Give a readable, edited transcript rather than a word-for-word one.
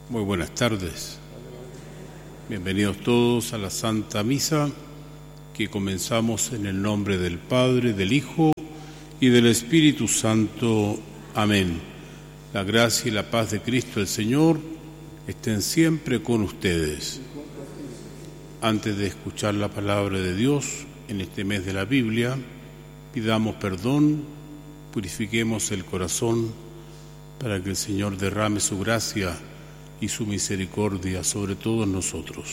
Muy buenas tardes. Bienvenidos todos a la Santa Misa que comenzamos en el nombre del Padre, del Hijo y del Espíritu Santo. Amén. La gracia y la paz de Cristo el Señor estén siempre con ustedes. Antes de escuchar la palabra de Dios en este mes de la Biblia, pidamos perdón, purifiquemos el corazón para que el Señor derrame su gracia y su misericordia sobre todos nosotros.